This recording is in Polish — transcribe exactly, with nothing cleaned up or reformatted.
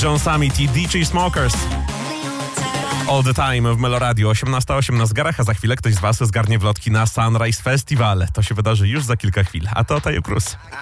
John Summit i D J Smokers. All the time w Meloradio. osiemnasta osiem na zegarach, a za chwilę ktoś z was zgarnie wlotki na Sunrise Festival. To się wydarzy już za kilka chwil. A to Tajo Cruz.